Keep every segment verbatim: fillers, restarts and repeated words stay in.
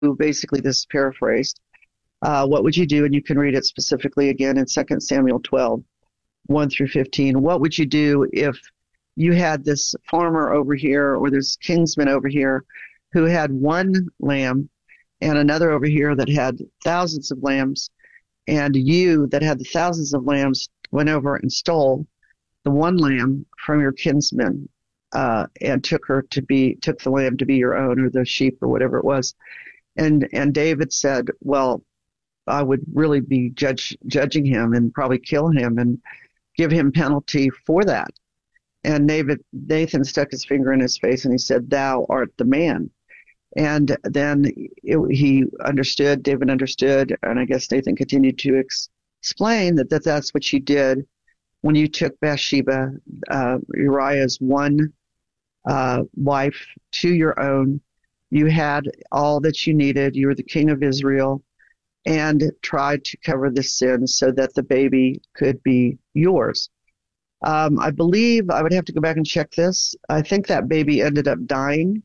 basically, this is paraphrased, uh, what would you do? And you can read it specifically again in Second Samuel twelve, one through fifteen. What would you do if you had this farmer over here or this kinsman over here who had one lamb and another over here that had thousands of lambs, and you that had the thousands of lambs went over and stole the one lamb from your kinsman, uh, and took her to be, took the lamb to be your own, or the sheep, or whatever it was. And, and David said, well, I would really be judge, judging him and probably kill him and give him penalty for that. And Nathan, Nathan stuck his finger in his face and he said, thou art the man. And then it, he understood, David understood, and I guess Nathan continued to ex- explain that, that that's what you did when you took Bathsheba, uh, Uriah's one uh, wife, to your own. You had all that you needed. You were the king of Israel, and tried to cover the sin so that the baby could be yours. Um, I believe, I would have to go back and check this, I think that baby ended up dying,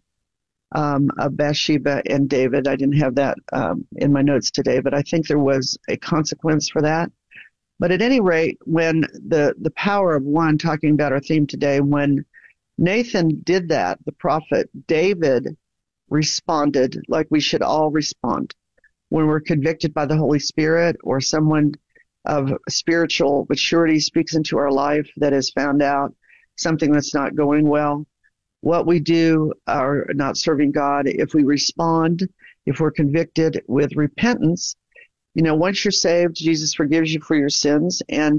um, of Bathsheba and David. I didn't have that um, in my notes today, but I think there was a consequence for that. But at any rate, when the, the power of one, talking about our theme today, when Nathan did that, the prophet, David responded like we should all respond. When we're convicted by the Holy Spirit, or someone of spiritual maturity speaks into our life that has found out something that's not going well, what we do are not serving God. If we respond, if we're convicted with repentance, you know, once you're saved, Jesus forgives you for your sins, and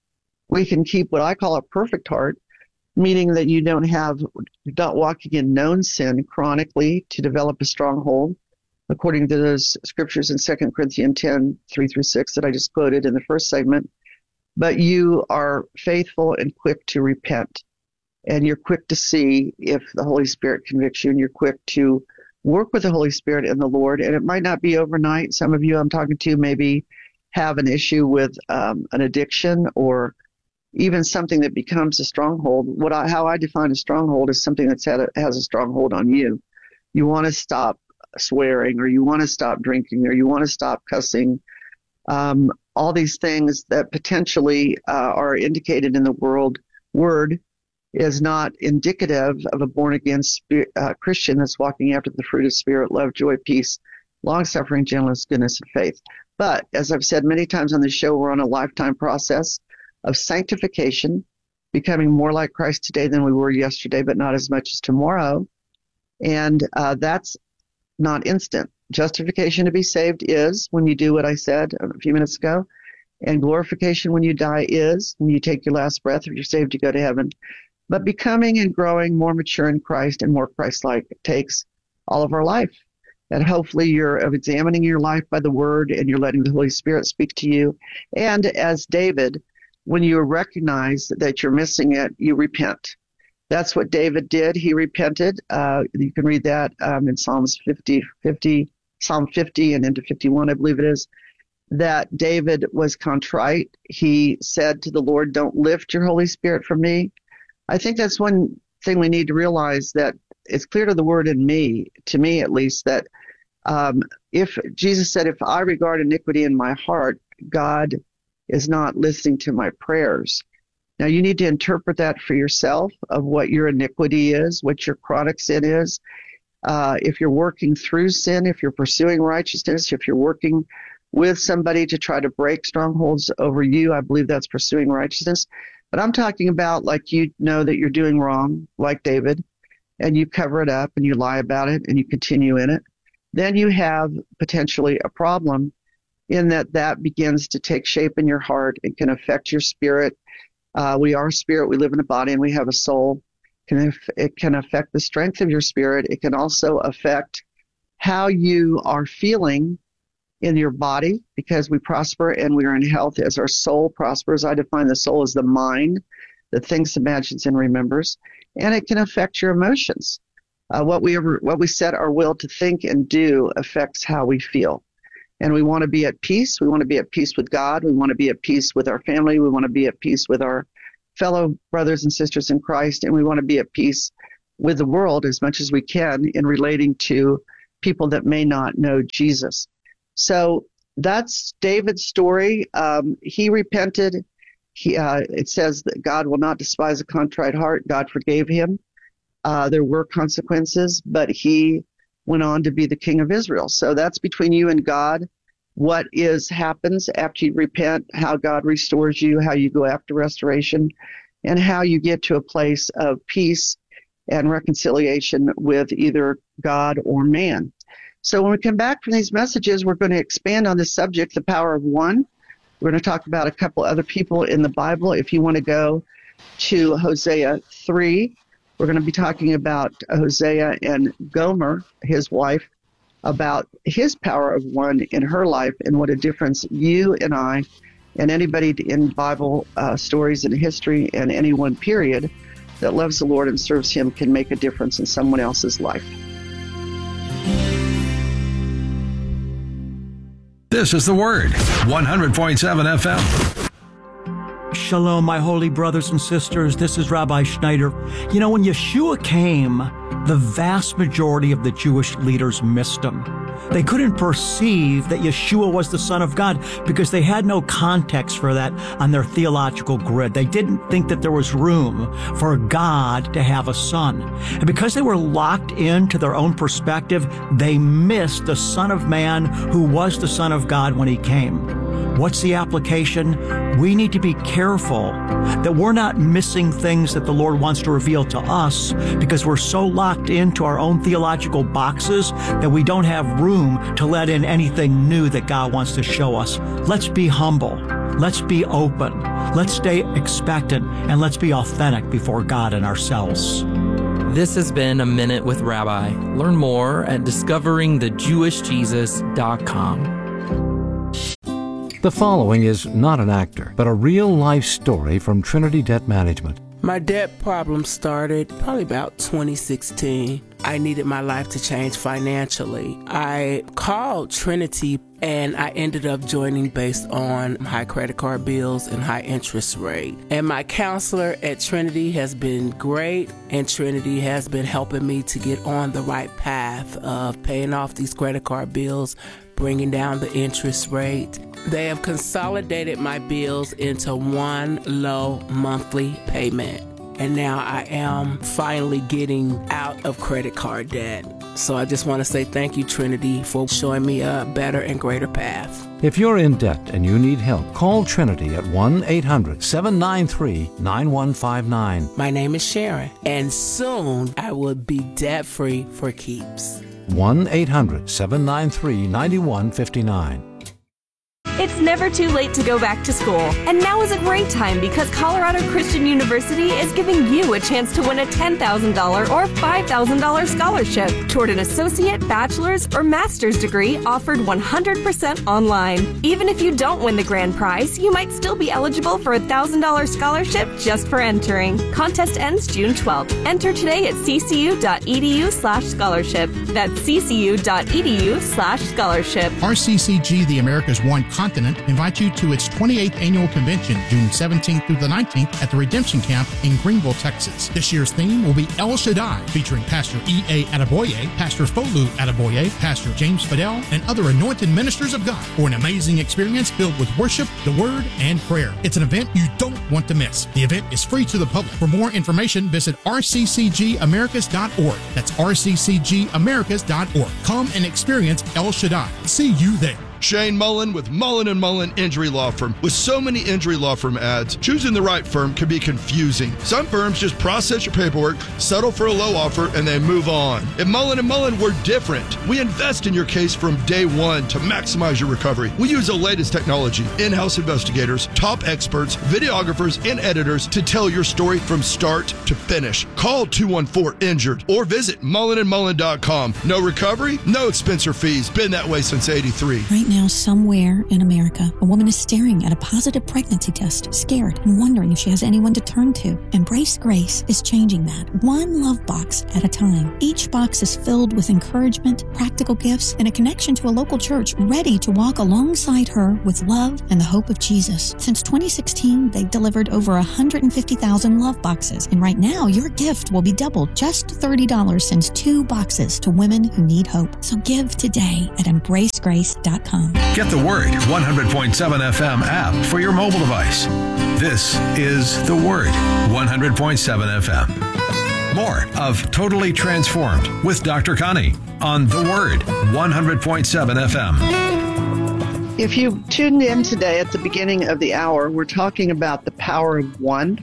we can keep what I call a perfect heart, meaning that you don't have, you're not walking in known sin chronically to develop a stronghold, according to those scriptures in Second Corinthians ten, three through six that I just quoted in the first segment. But you are faithful and quick to repent, and you're quick to see if the Holy Spirit convicts you, and you're quick to work with the Holy Spirit and the Lord. And it might not be overnight. Some of you I'm talking to maybe have an issue with um, an addiction, or even something that becomes a stronghold. What I, how I define a stronghold is something that's had a, has a stronghold on you. You want to stop swearing, or you want to stop drinking, or you want to stop cussing. Um, all these things that potentially uh, are indicated in the world word is not indicative of a born-again spirit, uh, Christian that's walking after the fruit of spirit, love, joy, peace, long-suffering, gentleness, goodness, and faith. But as I've said many times on the show, we're on a lifetime process of sanctification, becoming more like Christ today than we were yesterday, but not as much as tomorrow. And uh, that's not instant. Justification to be saved is when you do what I said a few minutes ago, and glorification when you die is when you take your last breath. If you're saved, you go to heaven. But becoming and growing more mature in Christ and more Christ-like takes all of our life. And hopefully you're examining your life by the Word, and you're letting the Holy Spirit speak to you. And as David, when you recognize that you're missing it, you repent. That's what David did. He repented. Uh, you can read that um, in Psalms fifty, fifty, Psalm fifty and into fifty-one, I believe it is, that David was contrite. He said to the Lord, don't lift your Holy Spirit from me. I think that's one thing we need to realize, that it's clear to the Word in me, to me at least, that um, if Jesus said, if I regard iniquity in my heart, God is not listening to my prayers. Now, you need to interpret that for yourself, of what your iniquity is, what your chronic sin is. Uh, if you're working through sin, if you're pursuing righteousness, if you're working with somebody to try to break strongholds over you, I believe that's pursuing righteousness. But I'm talking about, like, you know that you're doing wrong, like David, and you cover it up and you lie about it and you continue in it. Then you have potentially a problem, in that that begins to take shape in your heart. It can affect your spirit. Uh, we are spirit. We live in a body, and we have a soul. Can it can affect the strength of your spirit. It can also affect how you are feeling in your body, because we prosper and we are in health as our soul prospers. I define the soul as the mind that thinks, imagines, and remembers. And it can affect your emotions. Uh, what we ever, what we set our will to think and do affects how we feel. And we want to be at peace. We want to be at peace with God. We want to be at peace with our family. We want to be at peace with our fellow brothers and sisters in Christ. And we want to be at peace with the world as much as we can in relating to people that may not know Jesus. So that's David's story. Um, he repented. He, uh, it says that God will not despise a contrite heart. God forgave him. Uh, there were consequences, but he went on to be the king of Israel. So that's between you and God. What is happens after you repent, how God restores you, how you go after restoration, and how you get to a place of peace and reconciliation with either God or man. So when we come back from these messages, we're going to expand on this subject, the power of one. We're going to talk about a couple other people in the Bible. If you want to go to Hosea three, we're going to be talking about Hosea and Gomer, his wife, about his power of one in her life and what a difference you and I and anybody in Bible uh, stories and history and any one period that loves the Lord and serves him can make a difference in someone else's life. This is The Word, one hundred point seven F M. Shalom, my holy brothers and sisters. This is Rabbi Schneider. You know, when Yeshua came, the vast majority of the Jewish leaders missed him. They couldn't perceive that Yeshua was the Son of God because they had no context for that on their theological grid. They didn't think that there was room for God to have a son. And because they were locked into their own perspective, they missed the Son of Man who was the Son of God when he came. What's the application? We need to be careful that we're not missing things that the Lord wants to reveal to us because we're so locked into our own theological boxes that we don't have room to let in anything new that God wants to show us. Let's be humble. Let's be open. Let's stay expectant, and let's be authentic before God and ourselves. This has been A Minute with Rabbi. Learn more at discovering the jewish jesus dot com. The following is not an actor, but a real-life story from Trinity Debt Management. My debt problem started probably about twenty sixteen. I needed my life to change financially. I called Trinity and I ended up joining based on high credit card bills and high interest rate. And my counselor at Trinity has been great, and Trinity has been helping me to get on the right path of paying off these credit card bills, bringing down the interest rate. They have consolidated my bills into one low monthly payment. And now I am finally getting out of credit card debt. So I just want to say thank you, Trinity, for showing me a better and greater path. If you're in debt and you need help, call Trinity at one eight hundred seven nine three nine one five nine. My name is Sharon, and soon I will be debt-free for keeps. one eight hundred seven nine three nine one five nine. It's never too late to go back to school, and now is a great time because Colorado Christian University is giving you a chance to win a ten thousand dollars or five thousand dollars scholarship toward an associate, bachelor's, or master's degree offered one hundred percent online. Even if you don't win the grand prize, you might still be eligible for a one thousand dollars scholarship just for entering. Contest ends June twelfth. Enter today at ccu.edu slash scholarship. That's ccu.edu slash scholarship. R C C G, the America's One Continent, invites you to its twenty-eighth annual convention, June seventeenth through the nineteenth at the Redemption Camp in Greenville, Texas. This year's theme will be El Shaddai, featuring Pastor E A Adeboye, Pastor Folu Adeboye, Pastor James Fidel, and other anointed ministers of God for an amazing experience filled with worship, the Word, and prayer. It's an event you don't want to miss. The event is free to the public. For more information, visit r c c g americas dot org. That's r c c g americas dot org. Come and experience El Shaddai. See you there. Shane Mullen with Mullen and Mullen Injury Law Firm. With so many injury law firm ads, choosing the right firm can be confusing. Some firms just process your paperwork, settle for a low offer, and they move on. At Mullen and Mullen, we're different. We invest in your case from day one to maximize your recovery. We use the latest technology, in-house investigators, top experts, videographers, and editors to tell your story from start to finish. Call two one four injured or visit mullen and mullen dot com. No recovery, no expense or fees. Been that way since eighty-three. Right now, somewhere in America, a woman is staring at a positive pregnancy test, scared and wondering if she has anyone to turn to. Embrace Grace is changing that, one love box at a time. Each box is filled with encouragement, practical gifts, and a connection to a local church ready to walk alongside her with love and the hope of Jesus. Since twenty sixteen, they've delivered over one hundred fifty thousand love boxes, and right now, your gift will be doubled. Just thirty dollars sends two boxes to women who need hope. So give today at embrace grace dot com. Get the Word one hundred point seven F M app for your mobile device. This is The Word one hundred point seven F M. More of Totally Transformed with Doctor Connie on The Word one hundred point seven F M. If you tuned in today at the beginning of the hour, we're talking about the power of one,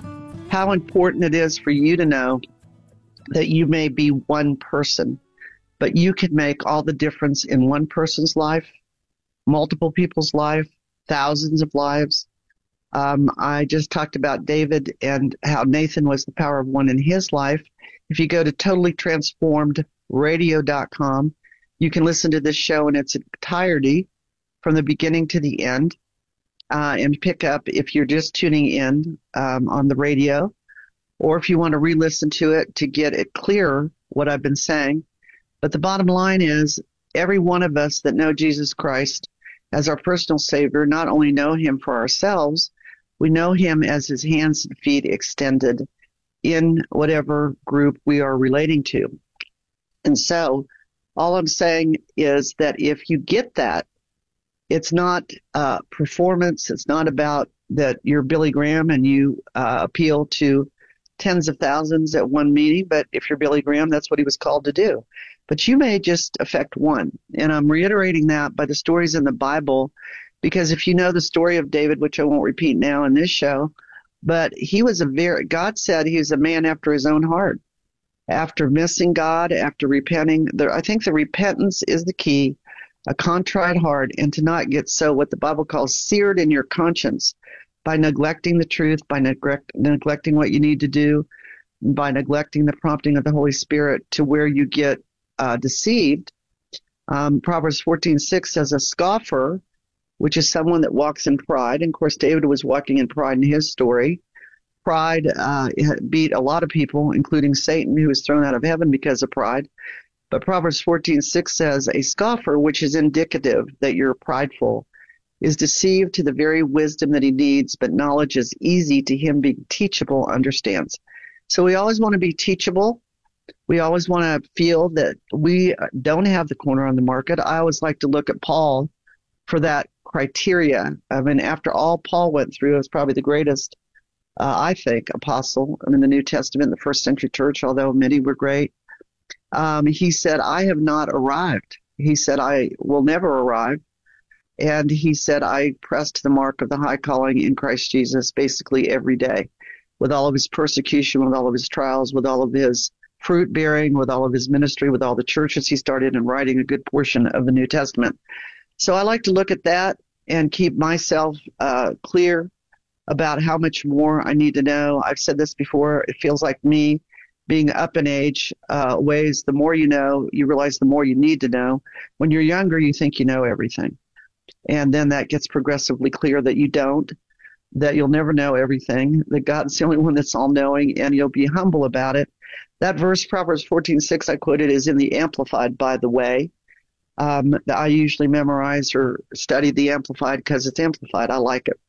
how important it is for you to know that you may be one person, but you can make all the difference in one person's life, multiple people's life, thousands of lives. Um, I just talked about David and how Nathan was the power of one in his life. If you go to totally transformed radio dot com, you can listen to this show in its entirety from the beginning to the end, uh, and pick up if you're just tuning in um, on the radio, or if you want to re-listen to it to get it clearer what I've been saying. But the bottom line is, every one of us that know Jesus Christ as our personal Savior not only know him for ourselves, we know him as his hands and feet extended in whatever group we are relating to. And so all I'm saying is that if you get that, it's not uh, performance. It's not about that you're Billy Graham and you uh, appeal to tens of thousands at one meeting, but if you're Billy Graham, that's what he was called to do. But you may just affect one. And I'm reiterating that by the stories in the Bible, because if you know the story of David, which I won't repeat now in this show, but he was a very, God said he was a man after his own heart. After missing God, after repenting, there, I think the repentance is the key, a contrite heart, and to not get so what the Bible calls seared in your conscience by neglecting the truth, by neglect, neglecting what you need to do, by neglecting the prompting of the Holy Spirit to where you get uh, deceived. Um, Proverbs fourteen six says, a scoffer, which is someone that walks in pride, and of course David was walking in pride in his story. Pride uh, beat a lot of people, including Satan, who was thrown out of heaven because of pride. But Proverbs fourteen six says, a scoffer, which is indicative that you're prideful, is deceived to the very wisdom that he needs, but knowledge is easy to him being teachable understands. So we always want to be teachable. We always want to feel that we don't have the corner on the market. I always like to look at Paul for that criteria. I mean, after all Paul went through, is probably the greatest, uh, I think, apostle in the New Testament, the first century church, although many were great. Um, he said, I have not arrived. He said, I will never arrive. And he said, I pressed the mark of the high calling in Christ Jesus basically every day, with all of his persecution, with all of his trials, with all of his fruit bearing, with all of his ministry, with all the churches he started, and writing a good portion of the New Testament. So I like to look at that and keep myself uh, clear about how much more I need to know. I've said this before. It feels like me being up in age uh, ways. The more you know, you realize the more you need to know. When you're younger, you think you know everything. And then that gets progressively clear that you don't, that you'll never know everything, that God's the only one that's all-knowing, and you'll be humble about it. That verse, Proverbs fourteen six, I quoted, is in the Amplified, by the way. Um, I usually memorize or study the Amplified because it's Amplified. I like it.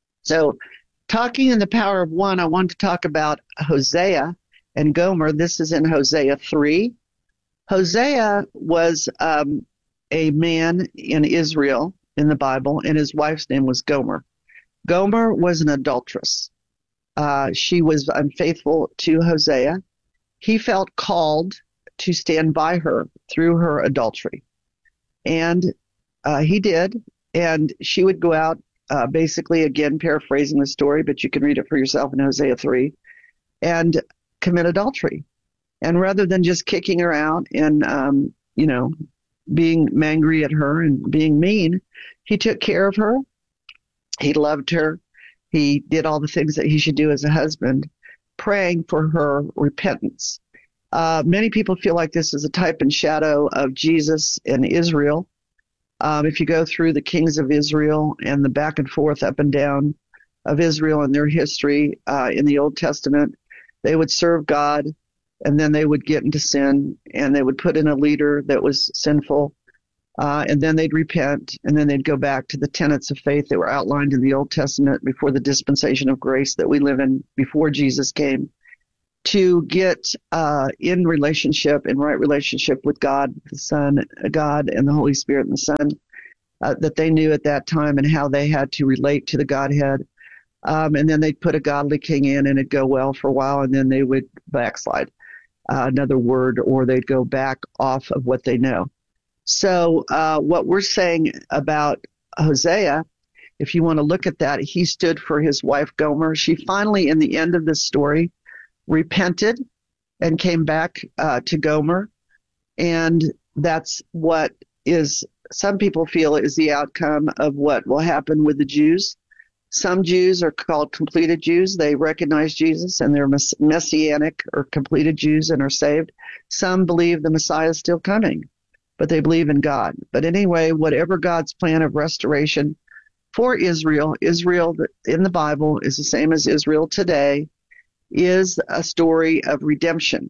So talking in the power of one, I want to talk about Hosea and Gomer. This is in Hosea three. Hosea was um, a man in Israel in the Bible, and his wife's name was Gomer. Gomer was an adulteress. Uh, she was unfaithful to Hosea. He felt called to stand by her through her adultery. And uh, he did. And she would go out, uh, basically, again, paraphrasing the story, but you can read it for yourself in Hosea three, and commit adultery. And rather than just kicking her out and, um, you know, being angry at her and being mean, he took care of her. He loved her. He did all the things that he should do as a husband, praying for her repentance. Uh, many people feel like this is a type and shadow of Jesus in Israel. Um, if you go through the kings of Israel and the back and forth, up and down of Israel and their history uh, in the Old Testament, they would serve God, and then they would get into sin, and they would put in a leader that was sinful, uh, and then they'd repent, and then they'd go back to the tenets of faith that were outlined in the Old Testament before the dispensation of grace that we live in before Jesus came, to get uh, in relationship, in right relationship with God, the Son, God, and the Holy Spirit and the Son, uh, that they knew at that time and how they had to relate to the Godhead. Um, and then they'd put a godly king in, and it'd go well for a while, and then they would backslide, uh, another word, or they'd go back off of what they know. So uh, what we're saying about Hosea, if you want to look at that, he stood for his wife Gomer. She finally, in the end of this story, repented and came back uh, to Gomer. And that's what is, some people feel is the outcome of what will happen with the Jews. Some Jews are called completed Jews. They recognize Jesus and they're mess- messianic or completed Jews and are saved. Some believe the Messiah is still coming, but they believe in God. But anyway, whatever God's plan of restoration for Israel, Israel in the Bible is the same as Israel today, is a story of redemption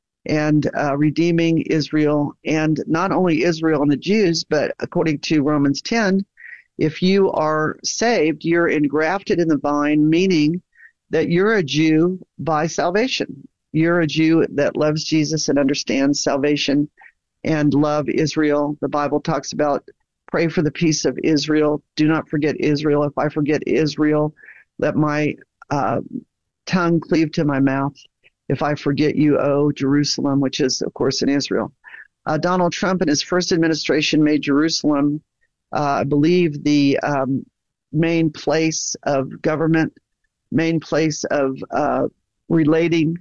and uh, redeeming Israel, and not only Israel and the Jews, but according to Romans ten, if you are saved, you're engrafted in the vine, meaning that you're a Jew by salvation. You're a Jew that loves Jesus and understands salvation and love Israel. The Bible talks about pray for the peace of Israel. Do not forget Israel. If I forget Israel, let my uh, tongue cleave to my mouth. If I forget you, O Jerusalem, which is, of course, in Israel. Uh, Donald Trump in his first administration made Jerusalem, uh, I believe, the um, main place of government, main place of uh, relating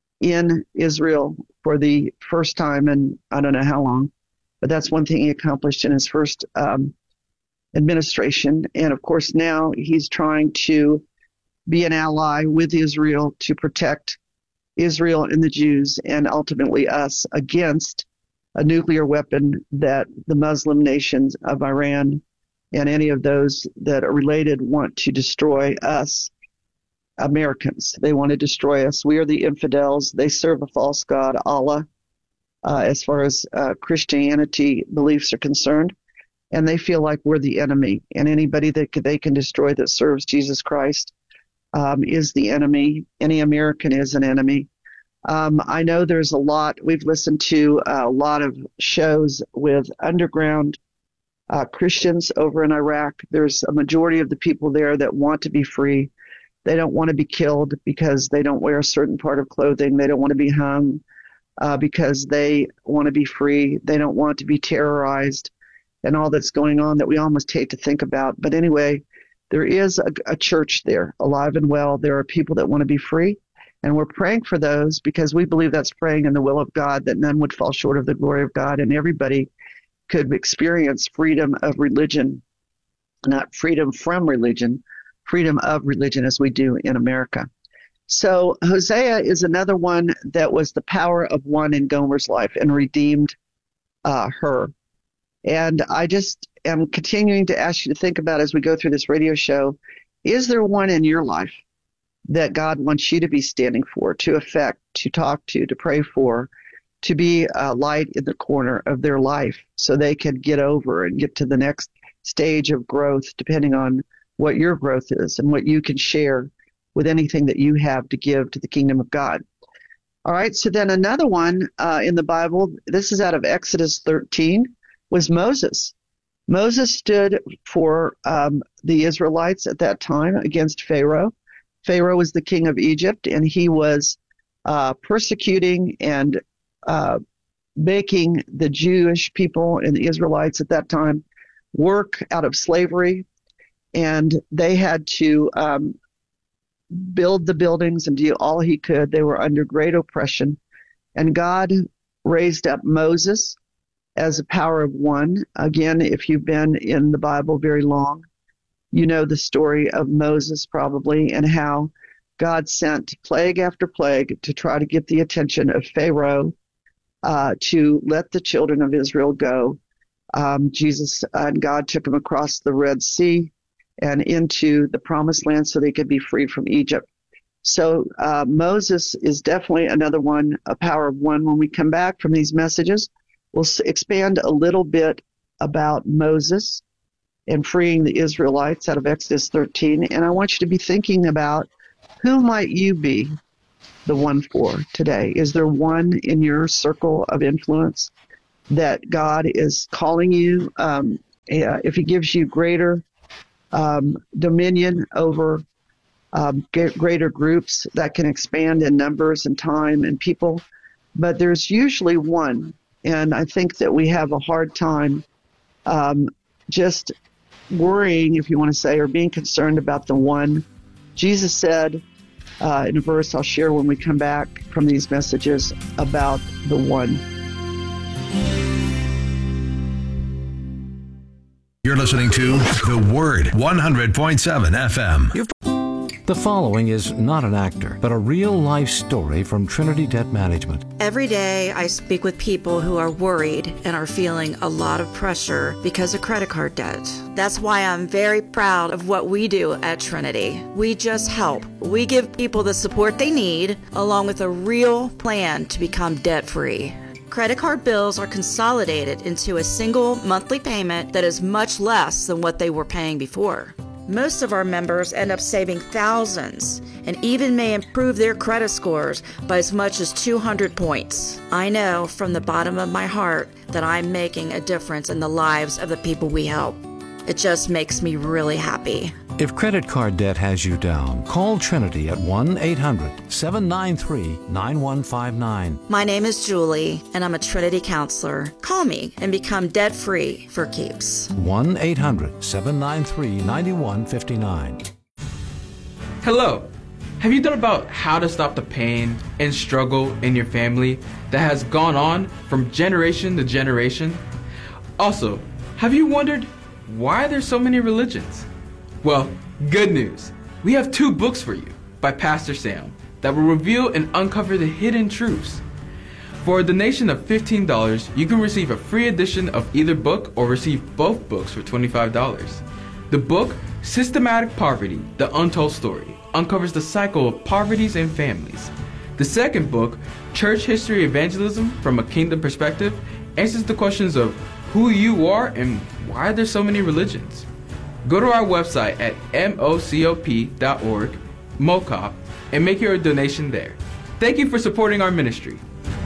in Israel for the first time in I don't know how long. But that's one thing he accomplished in his first um, administration. And, of course, now he's trying to be an ally with Israel to protect Israel and the Jews and ultimately us against a nuclear weapon that the Muslim nations of Iran and any of those that are related want to destroy us, Americans. They want to destroy us. We are the infidels. They serve a false god, Allah, uh, as far as uh, Christianity beliefs are concerned. And they feel like we're the enemy. And anybody that they can destroy that serves Jesus Christ um, is the enemy. Any American is an enemy. Um, I know there's a lot. We've listened to a lot of shows with underground uh, Christians over in Iraq. There's a majority of the people there that want to be free. They don't want to be killed because they don't wear a certain part of clothing. They don't want to be hung uh, because they want to be free. They don't want to be terrorized and all that's going on that we almost hate to think about. But anyway, there is a, a church there, alive and well. There are people that want to be free. And we're praying for those because we believe that's praying in the will of God, that none would fall short of the glory of God, and everybody could experience freedom of religion, not freedom from religion, freedom of religion as we do in America. So Hosea is another one that was the power of one in Gomer's life and redeemed uh, her. And I just am continuing to ask you to think about as we go through this radio show, is there one in your life that God wants you to be standing for, to affect, to talk to, to pray for, to be a light in the corner of their life so they can get over and get to the next stage of growth, depending on what your growth is and what you can share with anything that you have to give to the kingdom of God. All right, so then another one uh, in the Bible, this is out of Exodus thirteen, was Moses. Moses stood for um, the Israelites at that time against Pharaoh. Pharaoh was the king of Egypt, and he was uh, persecuting and uh, making the Jewish people and the Israelites at that time work out of slavery, and they had to um, build the buildings and do all he could. They were under great oppression, and God raised up Moses as a power of one. Again, if you've been in the Bible very long, you know the story of Moses probably, and how God sent plague after plague to try to get the attention of Pharaoh uh, to let the children of Israel go. Um, Jesus and God took them across the Red Sea and into the Promised Land so they could be free from Egypt. So uh, Moses is definitely another one, a power of one. When we come back from these messages, we'll expand a little bit about Moses and freeing the Israelites out of Exodus thirteen. And I want you to be thinking about, who might you be the one for today? Is there one in your circle of influence that God is calling you? Um, if he gives you greater um, dominion over um, greater groups, that can expand in numbers and time and people. But there's usually one. And I think that we have a hard time um, just worrying, if you want to say, or being concerned about the one. Jesus said uh, in a verse I'll share when we come back from these messages about the one. You're listening to The Word, one hundred point seven F M. The following is not an actor, but a real-life story from Trinity Debt Management. Every day I speak with people who are worried and are feeling a lot of pressure because of credit card debt. That's why I'm very proud of what we do at Trinity. We just help. We give people the support they need, along with a real plan to become debt-free. Credit card bills are consolidated into a single monthly payment that is much less than what they were paying before. Most of our members end up saving thousands and even may improve their credit scores by as much as two hundred points. I know from the bottom of my heart that I'm making a difference in the lives of the people we help. It just makes me really happy. If credit card debt has you down, call Trinity at one eight hundred seven nine three nine one five nine. My name is Julie, and I'm a Trinity counselor. Call me and become debt-free for keeps. one eight hundred seven nine three nine one five nine. Hello. Have you thought about how to stop the pain and struggle in your family that has gone on from generation to generation? Also, have you wondered why there's so many religions? Well, good news. We have two books for you by Pastor Sam that will reveal and uncover the hidden truths. For a donation of fifteen dollars, you can receive a free edition of either book or receive both books for twenty-five dollars. The book, Systematic Poverty, The Untold Story, uncovers the cycle of poverties and families. The second book, Church History Evangelism from a Kingdom Perspective, answers the questions of who you are and why there's so many religions. Go to our website at mocop dot org, MOCOP, and make your donation there. Thank you for supporting our ministry.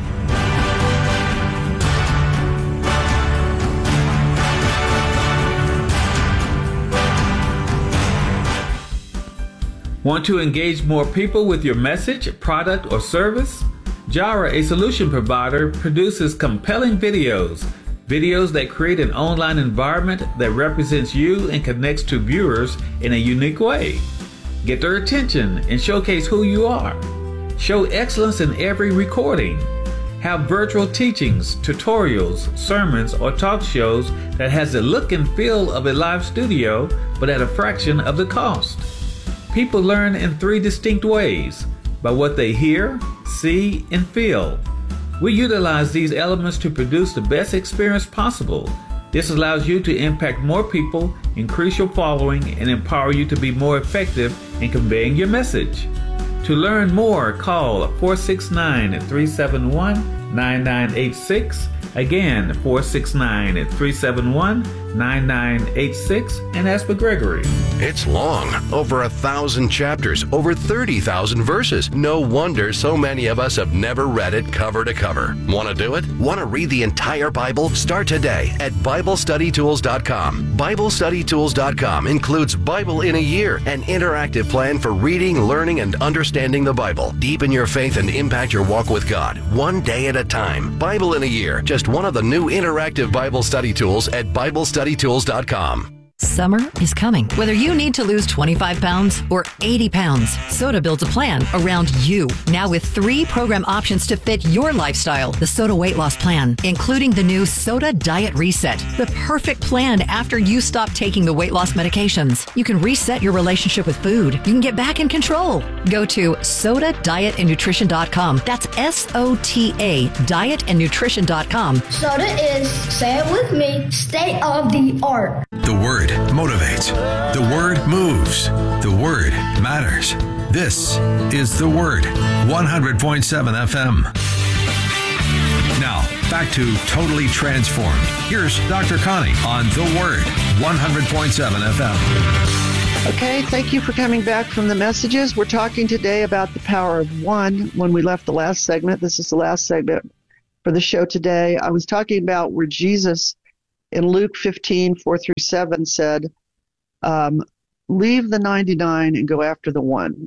Want to engage more people with your message, product, or service? Jara, a solution provider, produces compelling videos. Videos that create an online environment that represents you and connects to viewers in a unique way. Get their attention and showcase who you are. Show excellence in every recording. Have virtual teachings, tutorials, sermons, or talk shows that has the look and feel of a live studio, but at a fraction of the cost. People learn in three distinct ways: by what they hear, see, and feel. We utilize these elements to produce the best experience possible. This allows you to impact more people, increase your following, and empower you to be more effective in conveying your message. To learn more, call four six nine, three seven one, nine nine eight six. Again, four six nine, three seven one, nine nine eight six, and ask for Gregory. It's long, over a thousand chapters, over thirty thousand verses. No wonder so many of us have never read it cover to cover. Want to do it? Want to read the entire Bible? Start today at Bible Study Tools dot com. Bible Study Tools dot com includes Bible in a Year, an interactive plan for reading, learning, and understanding the Bible. Deepen your faith and impact your walk with God, one day at a time. Bible in a Year, just one of the new interactive Bible study tools at Bible Study Tools dot com. Summer is coming. Whether you need to lose twenty-five pounds or eighty pounds, Soda builds a plan around you. Now with three program options to fit your lifestyle. The Soda Weight Loss Plan, including the new Soda Diet Reset, the perfect plan after you stop taking the weight loss medications. You can reset your relationship with food. You can get back in control. Go to soda diet and nutrition dot com. That's S O T A, diet and nutrition dot com. Soda is, say it with me, state of the art. The Word motivates. The Word moves. The Word matters. This is The Word, one hundred point seven F M. Now, back to Totally Transformed. Here's Doctor Connie on The Word, one hundred point seven F M. Okay, thank you for coming back from the messages. We're talking today about the power of one. When we left the last segment, this is the last segment for the show today. I was talking about where Jesus in Luke fifteen, four through seven said, um, leave the ninety-nine and go after the one.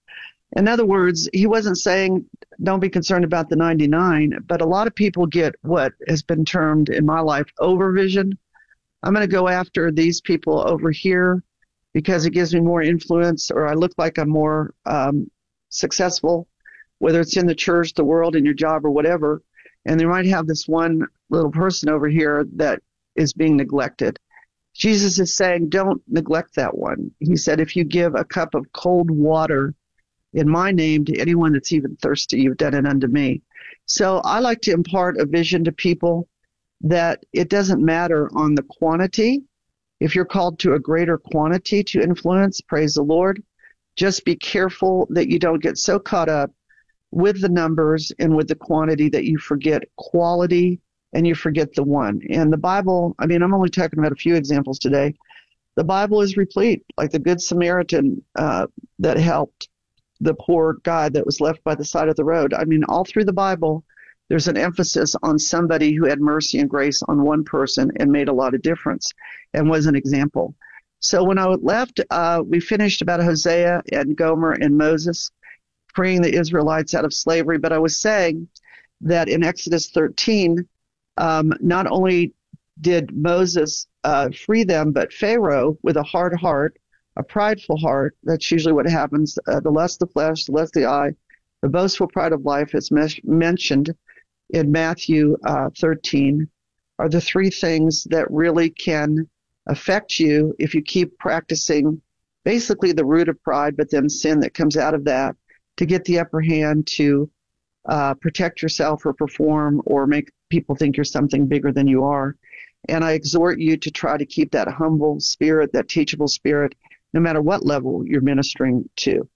In other words, he wasn't saying don't be concerned about the ninety-nine, but a lot of people get what has been termed in my life overvision. I'm going to go after these people over here because it gives me more influence, or I look like I'm more um, successful, whether it's in the church, the world, in your job, or whatever. And they might have this one little person over here that is being neglected. Jesus is saying, don't neglect that one. He said, if you give a cup of cold water in my name to anyone that's even thirsty, you've done it unto me. So I like to impart a vision to people that it doesn't matter on the quantity. If you're called to a greater quantity to influence, praise the Lord. Just be careful that you don't get so caught up with the numbers and with the quantity that you forget quality and you forget the one. And the Bible, I mean, I'm only talking about a few examples today. The Bible is replete, like the Good Samaritan uh, that helped the poor guy that was left by the side of the road. I mean, all through the Bible, there's an emphasis on somebody who had mercy and grace on one person and made a lot of difference and was an example. So when I left, uh, we finished about Hosea and Gomer and Moses freeing the Israelites out of slavery. But I was saying that in Exodus thirteen, um, not only did Moses uh, free them, but Pharaoh, with a hard heart, a prideful heart, that's usually what happens, uh, the lust of the flesh, the lust of the eye, the boastful pride of life is mes- mentioned in Matthew uh, thirteen, are the three things that really can affect you if you keep practicing basically the root of pride, but then sin that comes out of that to get the upper hand to uh, protect yourself or perform or make people think you're something bigger than you are. And I exhort you to try to keep that humble spirit, that teachable spirit, no matter what level you're ministering to.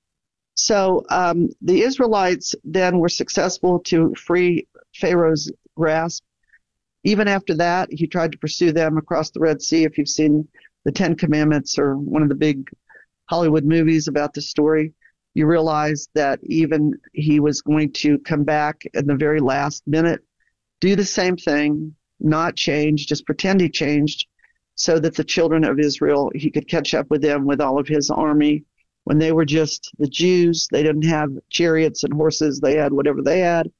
So um, the Israelites then were successful to free Pharaoh's grasp. Even after that, he tried to pursue them across the Red Sea. If you've seen the Ten Commandments or one of the big Hollywood movies about the story, you realize that even he was going to come back in the very last minute, do the same thing, not change, just pretend he changed, so that the children of Israel, he could catch up with them with all of his army. When they were just the Jews, they didn't have chariots and horses. They had whatever they had.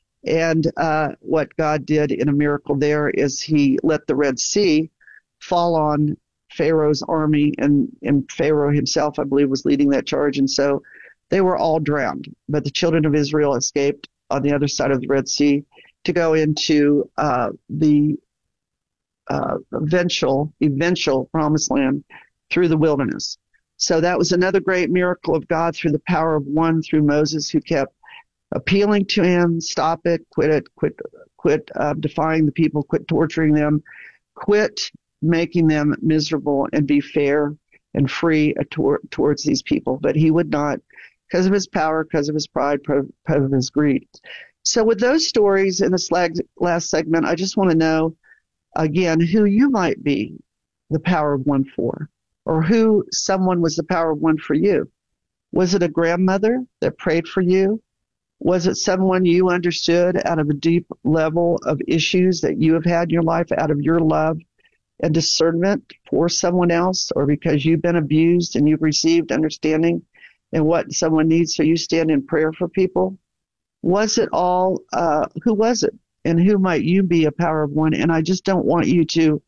And uh, what God did in a miracle there is he let the Red Sea fall on Pharaoh's army, and, and Pharaoh himself, I believe, was leading that charge. And so they were all drowned. But the children of Israel escaped on the other side of the Red Sea to go into uh, the uh, eventual, eventual promised land through the wilderness. So that was another great miracle of God through the power of one, through Moses, who kept appealing to him, stop it, quit it, quit, quit uh, defying the people, quit torturing them, quit making them miserable, and be fair and free tor- towards these people. But he would not, because of his power, because of his pride, because of his greed. So with those stories in this last segment, I just want to know, again, who you might be the power of one for, or who someone was the power of one for you. Was it a grandmother that prayed for you? Was it someone you understood out of a deep level of issues that you have had in your life, out of your love and discernment for someone else, or because you've been abused and you've received understanding in what someone needs, so you stand in prayer for people? Was it all, uh, who was it? And who might you be a power of one? And I just don't want you to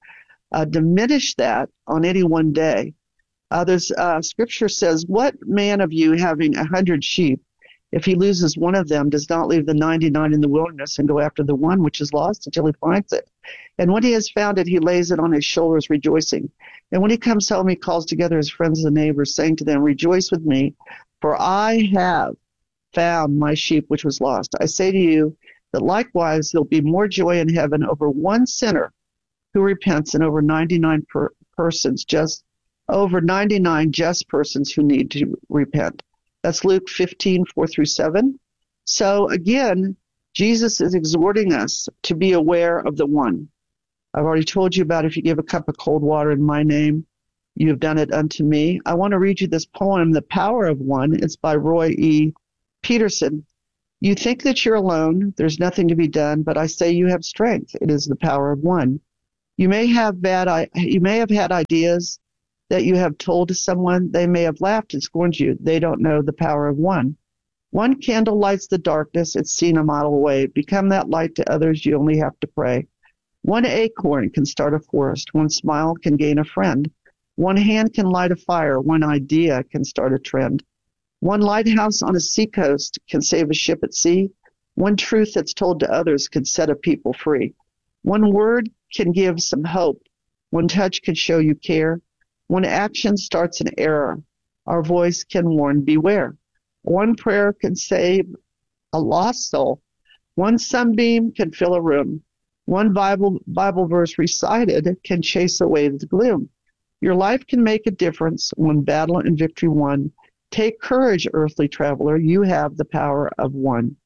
uh, diminish that on any one day. Uh, there's, uh, scripture says, what man of you having a hundred sheep, if he loses one of them, does not leave the ninety-nine in the wilderness and go after the one which is lost until he finds it? And when he has found it, he lays it on his shoulders, rejoicing. And when he comes home, he calls together his friends and neighbors, saying to them, rejoice with me, for I have found my sheep which was lost. I say to you that likewise there'll be more joy in heaven over one sinner who repents than over ninety-nine per- persons, just over ninety-nine just persons who need to repent. That's Luke fifteen, four through seven. So again, Jesus is exhorting us to be aware of the one. I've already told you about if you give a cup of cold water in my name, you have done it unto me. I want to read you this poem, The Power of One. It's by Roy E. Peterson. You think that you're alone, there's nothing to be done, but I say you have strength. It is the power of one. You may have bad, you may have had ideas that you have told to someone. They may have laughed and scorned you. They don't know the power of one. One candle lights the darkness. It's seen a mile away. Become that light to others. You only have to pray. One acorn can start a forest. One smile can gain a friend. One hand can light a fire. One idea can start a trend. One lighthouse on a seacoast can save a ship at sea. One truth that's told to others can set a people free. One word can give some hope. One touch can show you care. One action starts an error. Our voice can warn, beware. One prayer can save a lost soul. One sunbeam can fill a room. One Bible Bible verse recited can chase away the gloom. Your life can make a difference. One battle and victory won. Take courage, earthly traveler. You have the power of one.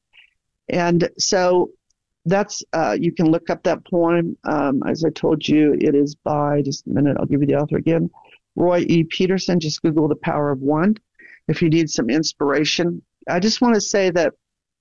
And so that's, uh, you can look up that poem. Um, as I told you, it is by, just a minute, I'll give you the author again, Roy E. Peterson. Just Google The Power of One if you need some inspiration. I just want to say that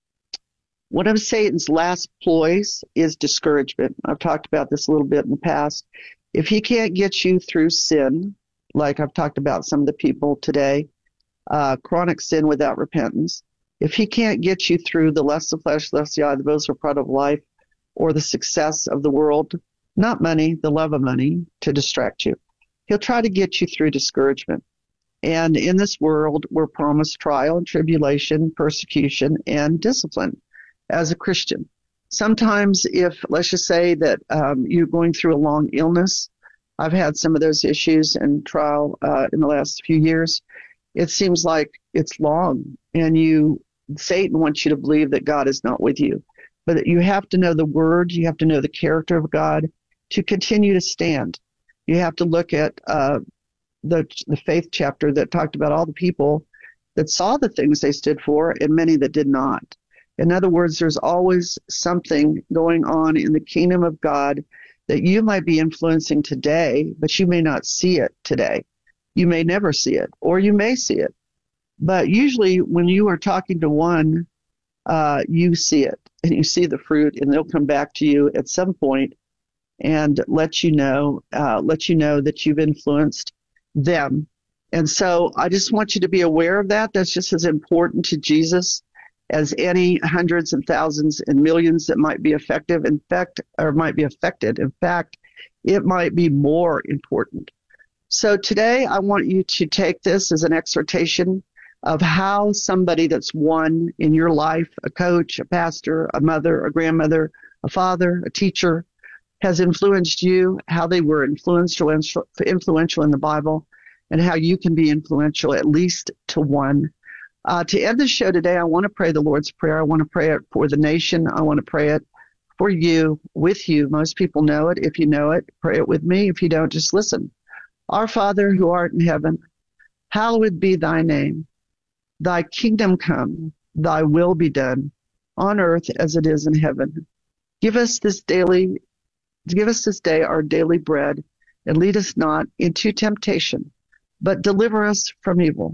one of Satan's last ploys is discouragement. I've talked about this a little bit in the past. If he can't get you through sin, like I've talked about some of the people today, uh, chronic sin without repentance, if he can't get you through the lust of flesh, lust of the eye, the boastful pride of life, or the success of the world, not money, the love of money, to distract you, he'll try to get you through discouragement. And in this world, we're promised trial and tribulation, persecution, and discipline as a Christian. Sometimes if, let's just say that um, you're going through a long illness, I've had some of those issues and trial uh, in the last few years, it seems like it's long, and you, Satan wants you to believe that God is not with you. But you have to know the Word, you have to know the character of God to continue to stand. You have to look at uh, the the faith chapter that talked about all the people that saw the things they stood for and many that did not. In other words, there's always something going on in the kingdom of God that you might be influencing today, but you may not see it today. You may never see it, or you may see it. But usually when you are talking to one, uh, you see it, and you see the fruit, and they'll come back to you at some point and let you know, uh, let you know that you've influenced them. And so I just want you to be aware of that. That's just as important to Jesus as any hundreds and thousands and millions that might be effective, in fact, or might be affected. In fact, it might be more important. So today I want you to take this as an exhortation of how somebody that's one in your life, a coach, a pastor, a mother, a grandmother, a father, a teacher, has influenced you, how they were influential, influential in the Bible, and how you can be influential at least to one. Uh, to end the show today, I want to pray the Lord's Prayer. I want to pray it for the nation. I want to pray it for you, with you. Most people know it. If you know it, pray it with me. If you don't, just listen. Our Father, who art in heaven, hallowed be thy name. Thy kingdom come, thy will be done, on earth as it is in heaven. Give us this daily, give us this day our daily bread, and lead us not into temptation, but deliver us from evil.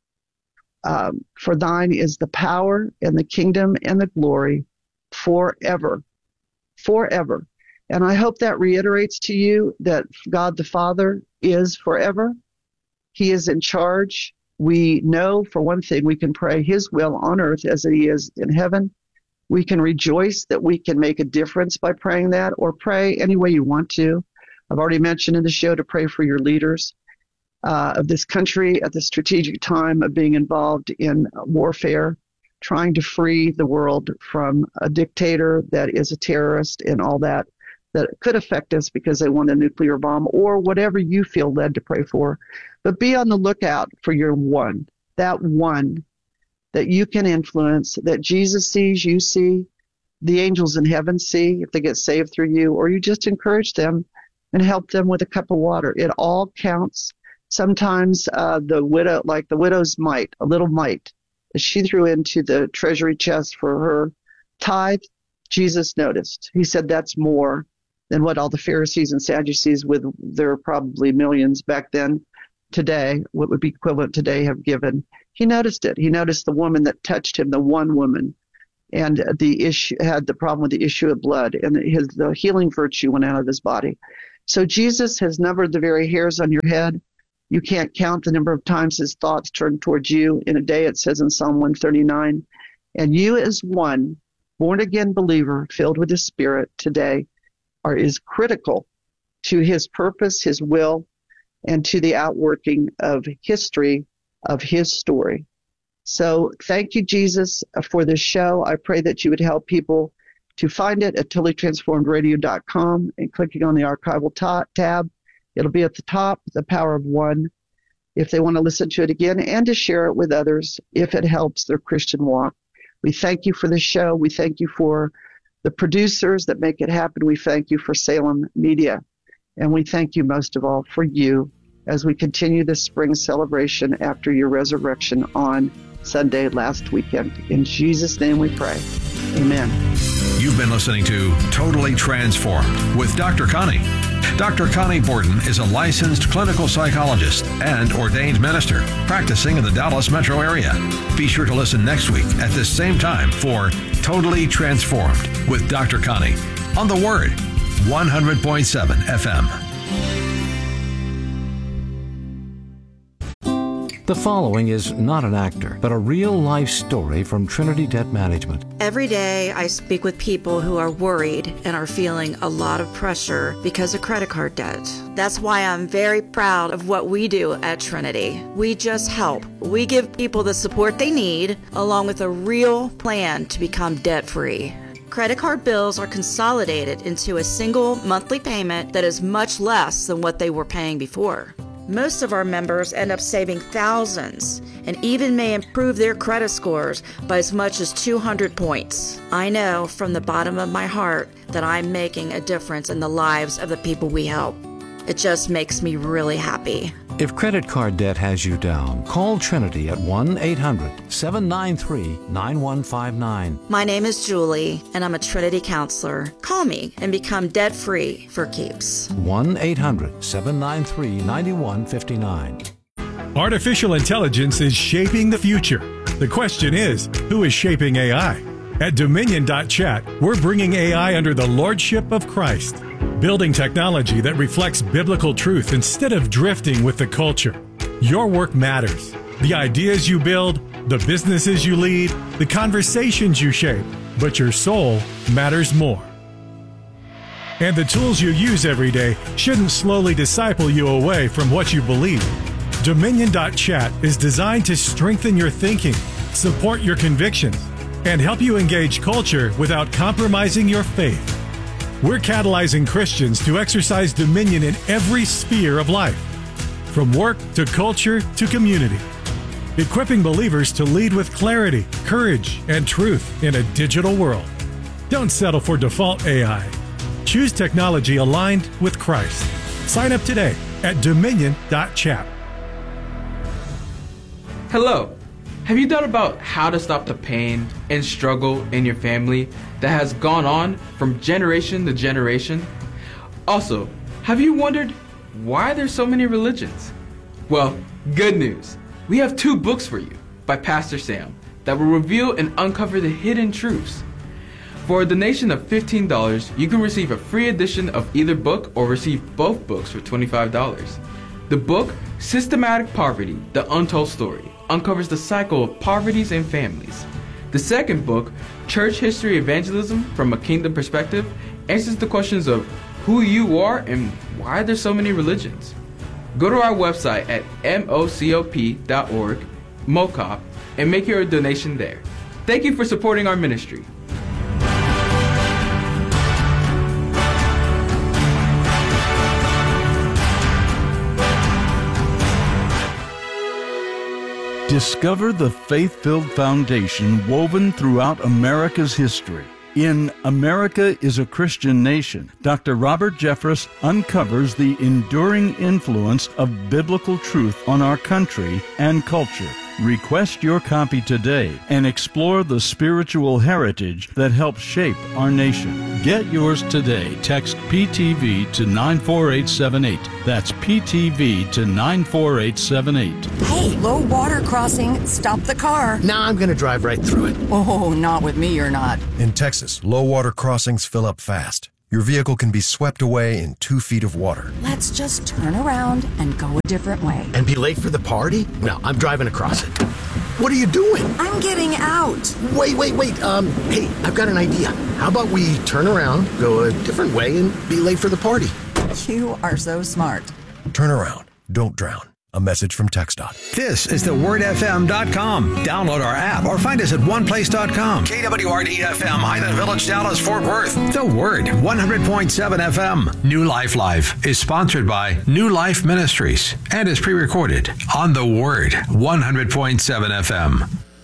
Um, for thine is the power and the kingdom and the glory forever, forever. And I hope that reiterates to you that God the Father is forever. He is in charge. We know, for one thing, we can pray his will on earth as he is in heaven. We can rejoice that we can make a difference by praying that, or pray any way you want to. I've already mentioned in the show to pray for your leaders uh, of this country at the strategic time of being involved in warfare, trying to free the world from a dictator that is a terrorist and all that, that could affect us because they want a nuclear bomb or whatever you feel led to pray for. But be on the lookout for your one, that one that you can influence, that Jesus sees, you see, the angels in heaven see if they get saved through you, or you just encourage them and help them with a cup of water. It all counts. Sometimes uh, the widow, like the widow's mite, a little mite, she threw into the treasury chest for her tithe, Jesus noticed. He said that's more than what all the Pharisees and Sadducees, with their probably millions back then, today, what would be equivalent today, have given. He noticed it. He noticed the woman that touched him, the one woman, and the issue had the problem with the issue of blood, and his the healing virtue went out of his body. So Jesus has numbered the very hairs on your head. You can't count the number of times his thoughts turn towards you. In a day, it says in Psalm one thirty-nine, and you as one born-again believer filled with his Spirit today are is critical to his purpose, his will, and to the outworking of history of his story. So thank you, Jesus, for this show. I pray that you would help people to find it at totally transformed radio dot com and clicking on the archival ta- tab. It'll be at the top, The Power of One, if they want to listen to it again, and to share it with others if it helps their Christian walk. We thank you for this show. We thank you for the producers that make it happen. We thank you for Salem Media. And we thank you most of all for you as we continue this spring celebration after your resurrection on Sunday last weekend. In Jesus' name we pray. Amen. You've been listening to Totally Transformed with Doctor Connie. Doctor Connie Borden is a licensed clinical psychologist and ordained minister practicing in the Dallas metro area. Be sure to listen next week at this same time for Totally Transformed with Doctor Connie on The Word, one hundred point seven F M. The following is not an actor, but a real-life story from Trinity Debt Management. Every day I speak with people who are worried and are feeling a lot of pressure because of credit card debt. That's why I'm very proud of what we do at Trinity. We just help. We give people the support they need, along with a real plan to become debt-free. Credit card bills are consolidated into a single monthly payment that is much less than what they were paying before. Most of our members end up saving thousands and even may improve their credit scores by as much as two hundred points. I know from the bottom of my heart that I'm making a difference in the lives of the people we help. It just makes me really happy. If credit card debt has you down, call Trinity at one eight hundred seven nine three nine one five nine. My name is Julie, and I'm a Trinity counselor. Call me and become debt-free for keeps. one eight hundred seven nine three nine one five nine. Artificial intelligence is shaping the future. The question is, who is shaping A I? At Dominion dot chat, we're bringing A I under the lordship of Christ, building technology that reflects biblical truth instead of drifting with the culture. Your work matters. The ideas you build, the businesses you lead, the conversations you shape, but your soul matters more. And the tools you use every day shouldn't slowly disciple you away from what you believe. Dominion dot chat is designed to strengthen your thinking, support your convictions, and help you engage culture without compromising your faith. We're catalyzing Christians to exercise dominion in every sphere of life, from work to culture to community, equipping believers to lead with clarity, courage, and truth in a digital world. Don't settle for default A I. Choose technology aligned with Christ. Sign up today at Dominion dot chat. Hello. Have you thought about how to stop the pain and struggle in your family that has gone on from generation to generation? Also, have you wondered why there's so many religions? Well, good news. We have two books for you by Pastor Sam that will reveal and uncover the hidden truths. For a donation of fifteen dollars, you can receive a free edition of either book or receive both books for twenty-five dollars. The book, Systematic Poverty, The Untold Story, uncovers the cycle of poverties in families. The second book, Church History Evangelism from a Kingdom Perspective, answers the questions of who you are and why there's so many religions. Go to our website at mocop dot org, MOCOP, and make your donation there. Thank you for supporting our ministry. Discover the faith-filled foundation woven throughout America's history. In America is a Christian Nation, Doctor Robert Jeffress uncovers the enduring influence of biblical truth on our country and culture. Request your copy today and explore the spiritual heritage that helps shape our nation. Get yours today. Text P T V to nine four eight seven eight. That's P T V to nine four eight seven eight. Hey, low water crossing. Stop the car. Nah, I'm going to drive right through it. Oh, not with me, you're not. In Texas, low water crossings fill up fast. Your vehicle can be swept away in two feet of water. Let's just turn around and go a different way. And be late for the party? No, I'm driving across it. What are you doing? I'm getting out. Wait, wait, wait. Um, hey, I've got an idea. How about we turn around, go a different way, and be late for the party? You are so smart. Turn around. Don't drown. A message from TxDOT. This is the word f m dot com. Download our app or find us at one place dot com. K W R D F M, Highland Village, Dallas, Fort Worth. The Word, one hundred point seven F M. New Life Live is sponsored by New Life Ministries and is pre-recorded on The Word, one hundred point seven F M.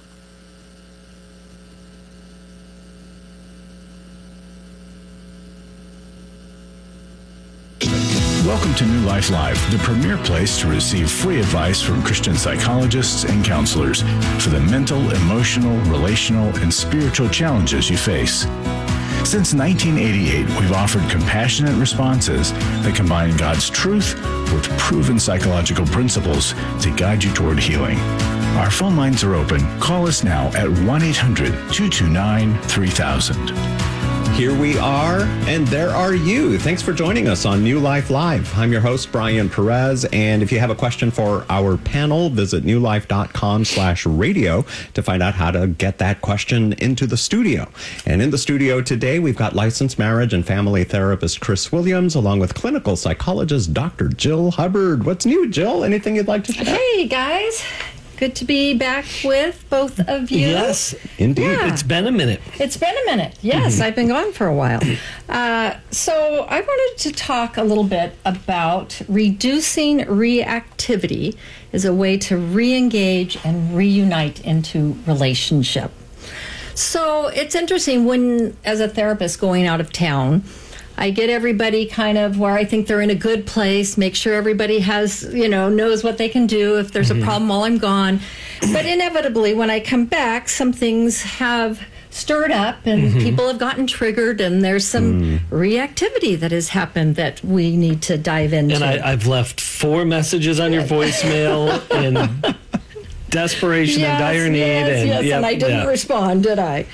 Welcome to New Life Live, the premier place to receive free advice from Christian psychologists and counselors for the mental, emotional, relational, and spiritual challenges you face. Since nineteen eighty-eight, we've offered compassionate responses that combine God's truth with proven psychological principles to guide you toward healing. Our phone lines are open. Call us now at one eight hundred two two nine three thousand. Here we are, and there are you. Thanks for joining us on New Life Live. I'm your host, Brian Perez, and if you have a question for our panel, visit newlife.com slash radio to find out how to get that question into the studio. And in the studio today, we've got licensed marriage and family therapist Chris Williams, along with clinical psychologist Doctor Jill Hubbard. What's new, Jill? Anything you'd like to share? Hey, guys. Good to be back with both of you. Yes, indeed. Yeah. It's been a minute. It's been a minute. Yes, mm-hmm. I've been gone for a while. Uh, so I wanted to talk a little bit about reducing reactivity as a way to re-engage and reunite into relationship. So it's interesting when, as a therapist going out of town, I get everybody kind of where I think they're in a good place, make sure everybody has, you know, knows what they can do if there's mm-hmm. a problem while I'm gone. But inevitably, when I come back, some things have stirred up and mm-hmm. people have gotten triggered, and there's some mm. reactivity that has happened that we need to dive into. And I, I've left four messages on your voicemail in desperation yes, and dire need. Yes, and, yes, yep, and I didn't yeah. respond, did I?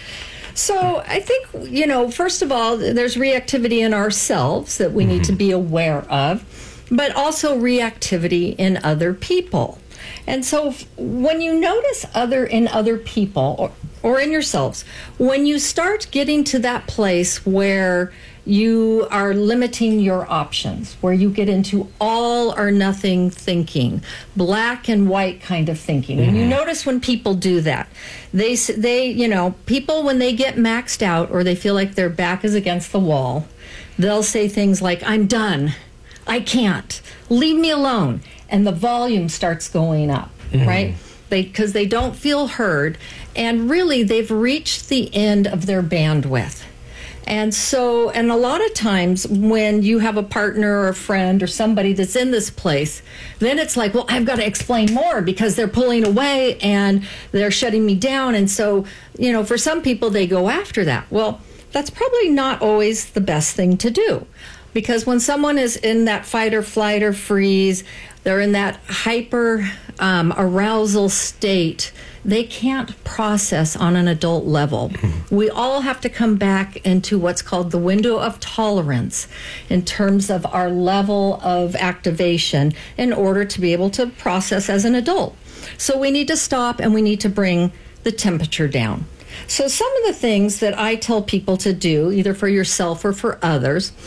So I think, you know, first of all, there's reactivity in ourselves that we mm-hmm. need to be aware of, but also reactivity in other people. And so when you notice other in other people or, or in yourselves, when you start getting to that place where you are limiting your options, where you get into all or nothing thinking, black and white kind of thinking. Mm-hmm. And you notice when people do that, they, they, you know, people, when they get maxed out or they feel like their back is against the wall, they'll say things like, I'm done. I can't. Leave me alone. And the volume starts going up, mm-hmm. right? They, because they don't feel heard. And really, they've reached the end of their bandwidth. And so, and a lot of times when you have a partner or a friend or somebody that's in this place, then it's like, well, I've got to explain more because they're pulling away and they're shutting me down. And so, you know, for some people, they go after that. Well, that's probably not always the best thing to do, because when someone is in that fight or flight or freeze, they're in that hyper um, arousal state, they can't process on an adult level. We all have to come back into what's called the window of tolerance in terms of our level of activation in order to be able to process as an adult. So we need to stop and we need to bring the temperature down. So some of the things that I tell people to do, either for yourself or for others,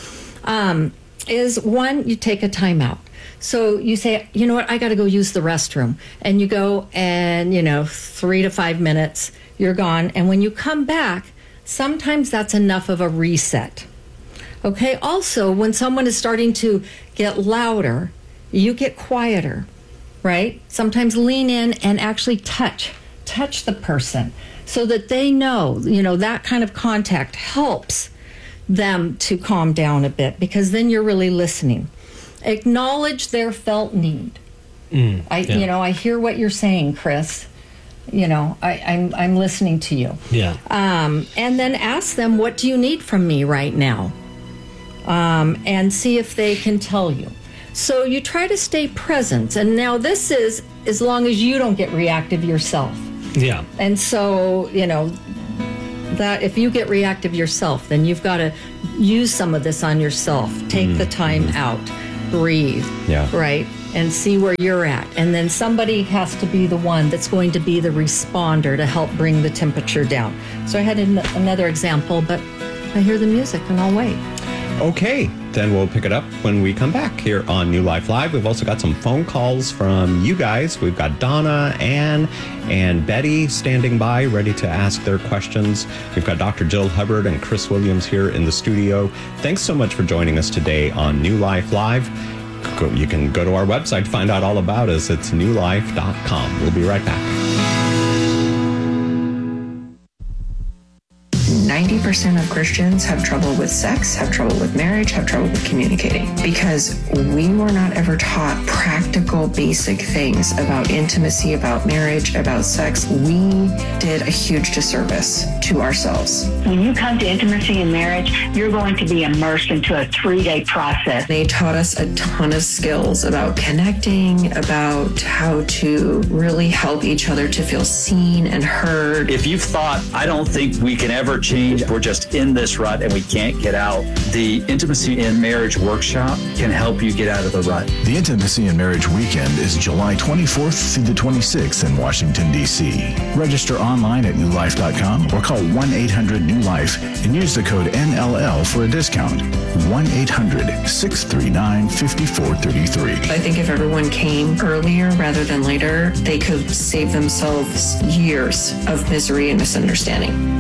um, is one, you take a timeout. So you say, you know what, I got to go use the restroom. And you go and, you know, three to five minutes, you're gone. And when you come back, sometimes that's enough of a reset. Okay, also, when someone is starting to get louder, you get quieter, right? Sometimes lean in and actually touch, touch the person so that they know, you know, that kind of contact helps them to calm down a bit, because then you're really listening. Acknowledge their felt need. Mm, I, yeah. you know, I hear what you're saying, Chris. You know, I, I'm I'm listening to you. Yeah. Um, and then ask them, what do you need from me right now? Um, and see if they can tell you. So you try to stay present. And now this is as long as you don't get reactive yourself. Yeah. And so, you know, that if you get reactive yourself, then you've got to use some of this on yourself. Take mm-hmm. the time out, breathe, yeah. right? And see where you're at. And then somebody has to be the one that's going to be the responder to help bring the temperature down. So I had an- another example, but I hear the music and I'll wait. Okay, then we'll pick it up when we come back here on New Life Live. We've also got some phone calls from you guys. We've got Donna, Ann, and Betty standing by, ready to ask their questions. We've got Doctor Jill Hubbard and Chris Williams here in the studio. Thanks so much for joining us today on New Life Live. Go, you can go to our website to find out all about us. It's new life dot com. We'll be right back. ninety percent of Christians have trouble with sex, have trouble with marriage, have trouble with communicating, because we were not ever taught practical, basic things about intimacy, about marriage, about sex. We did a huge disservice to ourselves. When you come to intimacy and marriage, you're going to be immersed into a three-day process. They taught us a ton of skills about connecting, about how to really help each other to feel seen and heard. If you've thought, I don't think we can ever change, we're just in this rut and we can't get out, the Intimacy in Marriage Workshop can help you get out of the rut. The Intimacy in Marriage Weekend is July twenty-fourth through the twenty-sixth in Washington, D C Register online at new life dot com or call one eight hundred new life and use the code N L L for a discount. one eight hundred six three nine five four three three. I think if everyone came earlier rather than later, they could save themselves years of misery and misunderstanding.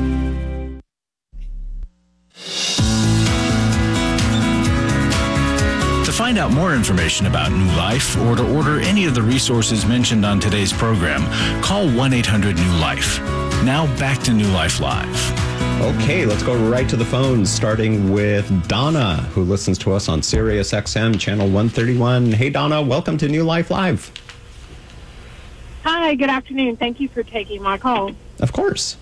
To find out more information about New Life or to order any of the resources mentioned on today's program, call one eight hundred new life. Now back to New Life Live. Okay, let's go right to the phones, starting with Donna, who listens to us on Sirius X M channel one thirty-one. Hey, Donna, welcome to New Life Live. Hi, good afternoon. Thank you for taking my call. Of course.